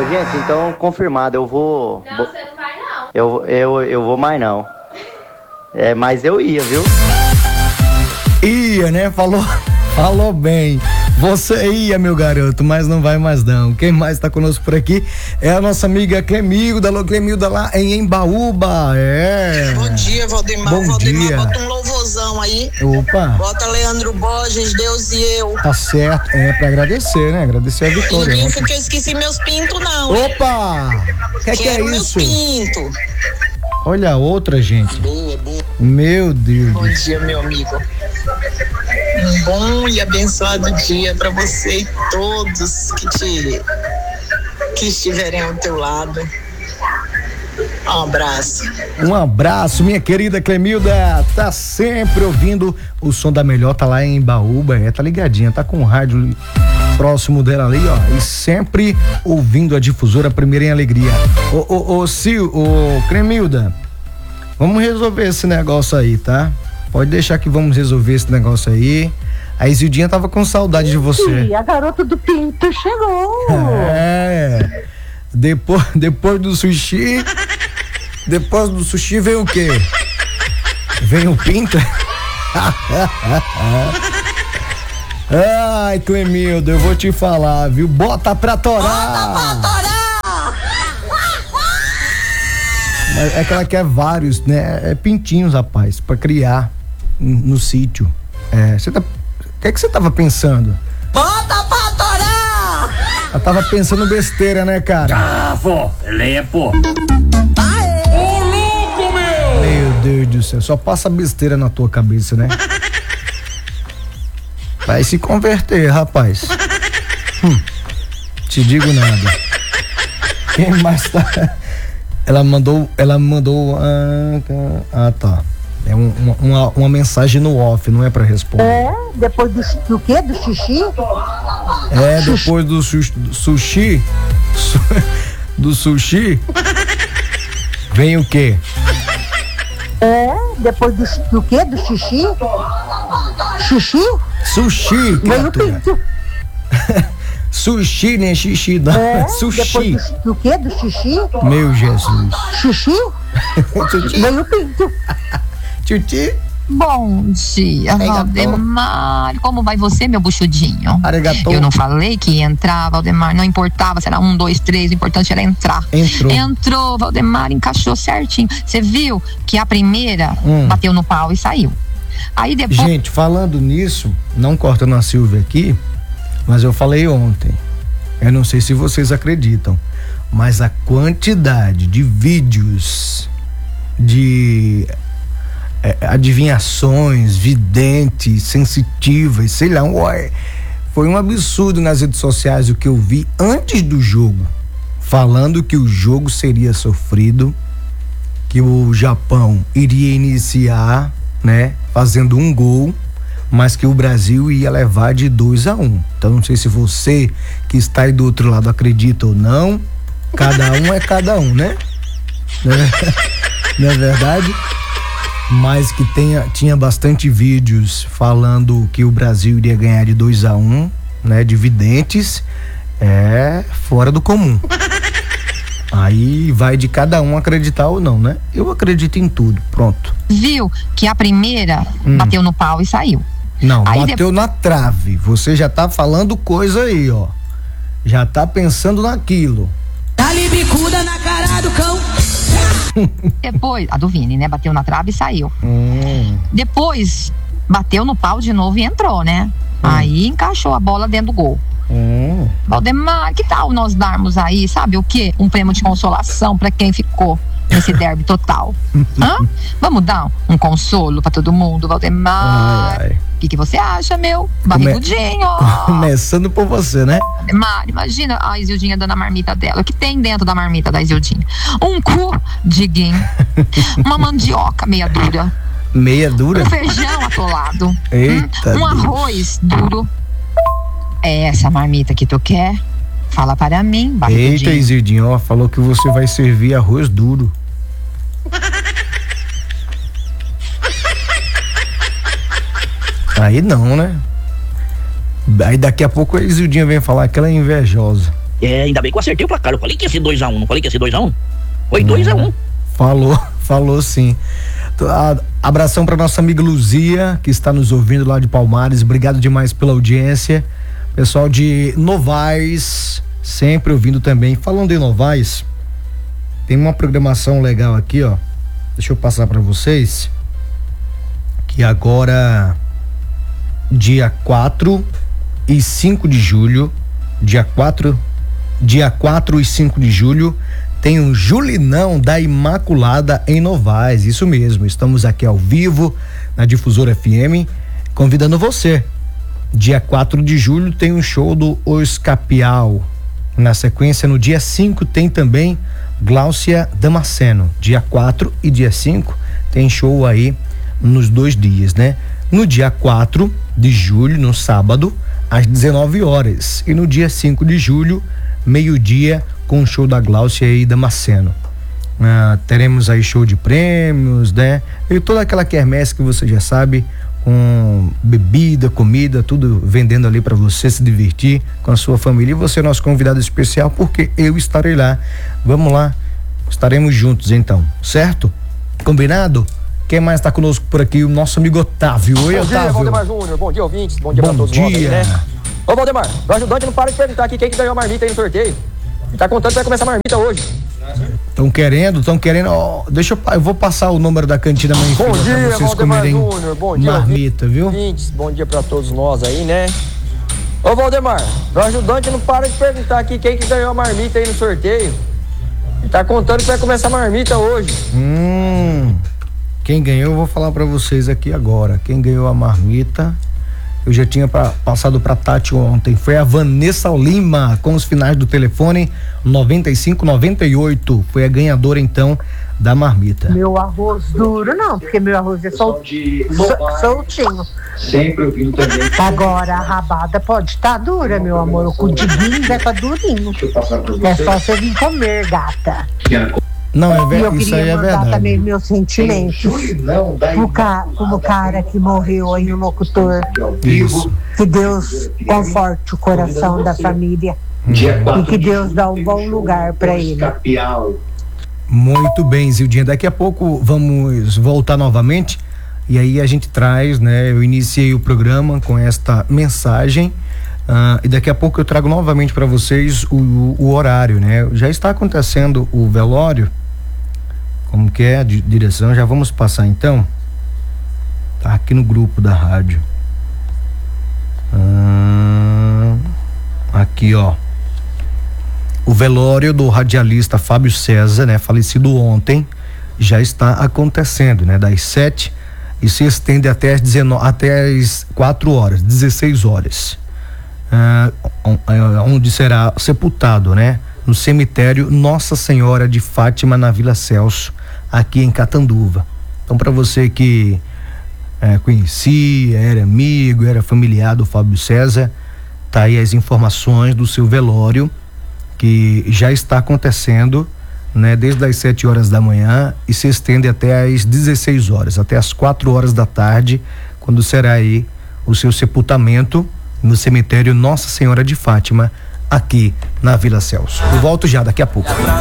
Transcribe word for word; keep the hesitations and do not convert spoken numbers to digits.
Ô, gente, então confirmado, eu vou... Não, você não vai não. Eu, eu, eu vou mais não. É, mas eu ia, viu? Ia, né? Falou, falou bem. Você ia, meu garoto, mas não vai mais não. Quem mais tá conosco por aqui é a nossa amiga Clemilda. Alô, Clemilda, lá em Embaúba. É. Bom dia, Valdemar. Bom Valdemar, dia. bota um louvorzão aí. Opa. Bota Leandro Borges, Deus e eu. Tá certo. É pra agradecer, né? Agradecer a vitória. Ninguém Né? foi que eu esqueci meus pintos, não. Opa! O que, que é Quero meus isso? pintos. Olha a outra, gente. Boa, boa. Meu Deus. Bom dia, meu amigo. Um bom e abençoado dia pra você e todos que te que estiverem ao teu lado. Um abraço. Um abraço, minha querida Clemilda. Tá sempre ouvindo o som da melhor, tá lá em Embaúba, é, tá ligadinha, tá com o rádio próximo dela ali, ó, e sempre ouvindo a difusora Primeira em Alegria. Ô, ô, ô, Sil, ô, Clemilda, vamos resolver esse negócio aí, tá? Pode deixar que vamos resolver esse negócio aí. A Isildinha tava com saudade de você. Sim, a garota do pinto chegou. É. Depois, depois do sushi, depois do sushi vem o quê? Vem o pinto? Ai, Clemilda, eu vou te falar, viu? Bota pra torar! Bota pra torar! É que ela quer vários, né? É pintinhos, rapaz, pra criar no, no sítio. É, você tá... O que é que você tava pensando? Bota pra torar! Ela tava pensando besteira, né, cara? Ah, vó, lepo. Aê! Ô, louco, meu! Meu Deus do céu, só passa besteira na tua cabeça, né? Vai se converter, rapaz. Hum, te digo nada. Quem mais tá? Ela mandou, ela mandou, ah, ah tá. É um, uma, uma mensagem no off, não é pra responder. É, depois do, do quê? Do xixi? É, depois do, su, do sushi, su, do sushi, vem o quê? É, depois do, do quê? Do xixi? Xixi? Sushi, Veio o criatura. pinto. Sushi, né? Xixi, não. É, Sushi. depois do, do quê? Do xixi? Meu Jesus. Xixi? Tuti. Veio o pinto. Tuti. Bom dia, Valdemar. Como vai você, meu buchudinho? Arigatou. Eu não falei que ia entrar, Valdemar. Não importava se era um, dois, três. O importante era entrar. Entrou. Entrou, Valdemar, encaixou certinho. Você viu que a primeira hum. bateu no pau e saiu. Aí depois... Gente, falando nisso, não cortando a Silvia aqui, mas eu falei ontem. Eu não sei se vocês acreditam, mas a quantidade de vídeos de é, adivinhações, videntes, sensitivas, sei lá, ué, foi um absurdo nas redes sociais o que eu vi antes do jogo, falando que o jogo seria sofrido, que o Japão iria iniciar, né, fazendo um gol, mas que o Brasil ia levar de dois a um. Então não sei se você que está aí do outro lado acredita ou não. Cada um é cada um, né? Não é verdade? Mas que tenha, tinha bastante vídeos falando que o Brasil iria ganhar de dois a um, né? De videntes, é fora do comum. Aí vai de cada um acreditar ou não, né? Eu acredito em tudo, pronto. Viu que a primeira hum. bateu no pau e saiu. Não, aí bateu de... na trave. Você já tá falando coisa aí, ó. Já tá pensando naquilo. Dá-lhe bicuda na cara do cão. Depois, a do Vini, né? Bateu na trave e saiu. Hum. Depois, bateu no pau de novo e entrou, né? Hum. Aí encaixou a bola dentro do gol. Hum. Valdemar, que tal nós darmos aí, sabe o quê? Um prêmio de consolação pra quem ficou nesse derby total. Hã? Vamos dar um consolo pra todo mundo, Valdemar. O que, que você acha, meu? Barrigudinho. Come... Começando por você, né? Valdemar, imagina a Isildinha dando a marmita dela. O que tem dentro da marmita da Isildinha? Um cu de guim, uma mandioca meia dura. Meia dura? Um feijão atolado. Eita, hum, um arroz duro. É essa marmita que tu quer? Fala para mim, barrigudinho. Eita, Isildinho, ó, falou que você vai servir arroz duro. Aí não, né? Aí daqui a pouco a Isildinha vem falar que ela é invejosa. É, ainda bem que eu acertei o placar. Eu falei que ia ser dois a um, não falei que ia ser dois a um? Foi dois a um. Falou, falou sim. Abração para nossa amiga Luzia, que está nos ouvindo lá de Palmares. Obrigado demais pela audiência. Pessoal de Novais, sempre ouvindo também. Falando em Novais, tem uma programação legal aqui, ó. Deixa eu passar para vocês. Que agora, dia quatro e cinco de julho, dia quatro, dia quatro e cinco de julho, tem um Julinão da Imaculada em Novais. Isso mesmo, estamos aqui ao vivo na Difusora F M, convidando você. Dia quatro de julho tem um show do Oscapial. Na sequência, no dia cinco, tem também Gláucia Damasceno. Dia quatro e dia cinco tem show aí nos dois dias, né? No dia quatro de julho, no sábado, às dezenove horas. E no dia cinco de julho, meio-dia, com o show da Gláucia e Damasceno. Ah, teremos aí show de prêmios, né? E toda aquela quermesse que você já sabe, com bebida, comida, tudo vendendo ali para você se divertir com a sua família. E você é nosso convidado especial, porque eu estarei lá. Vamos lá, estaremos juntos então, certo? Combinado? Quem mais está conosco por aqui? O nosso amigo Otávio. Oi, bom Otávio. Dia, Valdemar Júnior. Bom dia, ouvintes. Bom dia bom pra todos dia. nós aí, né? Ô, Valdemar, o ajudante não para de perguntar aqui quem que ganhou a marmita aí no sorteio. Ele tá contando que vai começar a marmita hoje. Estão querendo, estão querendo. Ó, deixa eu, eu vou passar o número da cantina Mãe Bom Filha dia, pra vocês Valdemar comerem Júnior. Bom dia, marmita, viu? ouvintes. Bom dia pra todos nós aí, né? Ô, Valdemar, o ajudante não para de perguntar aqui quem que ganhou a marmita aí no sorteio. Ele tá contando que vai começar a marmita hoje. Hum. Quem ganhou, eu vou falar pra vocês aqui agora. Quem ganhou a marmita, eu já tinha pra, passado pra Tati ontem. Foi a Vanessa Lima, com os finais do telefone noventa e cinco noventa e oito. Foi a ganhadora, então, da marmita. Meu arroz duro não, porque meu arroz é sol, sol, soltinho. Sempre ouvindo também. Agora a rabada pode estar dura, meu amor. O cudinho já tá durinho. É só você vir comer, gata. Não, é E eu ver, isso aí queria é mandar verdade. também meus sentimentos pro ca, como cara que morreu aí, o locutor. Isso. Que Deus conforte o coração da família e que Deus dá um bom lugar para ele. Muito bem, Zildinha. Daqui a pouco vamos voltar novamente e aí a gente traz, né? Eu iniciei o programa com esta mensagem. Uh, e daqui a pouco eu trago novamente para vocês o, o, o horário, né? Já está acontecendo o velório. Como que é a di- direção? Já vamos passar então. Tá aqui no grupo da rádio. Ah, aqui, ó. O velório do radialista Fábio César, né? Falecido ontem, já está acontecendo, né? Das sete e se estende até as dezenove, até as quatro horas, dezesseis horas. Ah, onde será sepultado, né? No cemitério Nossa Senhora de Fátima, na Vila Celso, aqui em Catanduva. Então, para você que é, conhecia, era amigo, era familiar do Fábio César, tá aí as informações do seu velório, que já está acontecendo, né? Desde as sete horas da manhã e se estende até as dezesseis horas, até as quatro horas da tarde, quando será aí o seu sepultamento no cemitério Nossa Senhora de Fátima, aqui na Vila Celso. Eu volto já daqui a pouco.